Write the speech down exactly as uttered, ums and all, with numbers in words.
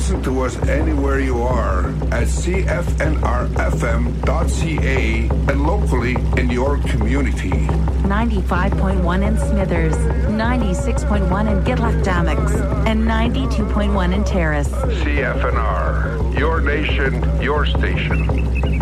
Listen to us anywhere you are at c f n r f m dot c a and locally in your community. ninety-five point one in Smithers, ninety-six point one in Gitlac-Dammix, and ninety-two point one in Terrace. C F N R, your nation, your station.